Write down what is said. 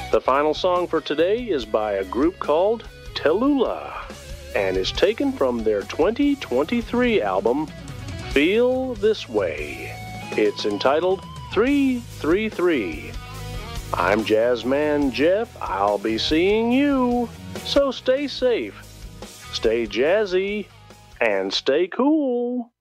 The final song for today is by a group called Tallulah and is taken from their 2023 album, Feel This Way. It's entitled 333. I'm Jazzman Jeff. I'll be seeing you. So stay safe, stay jazzy, and stay cool.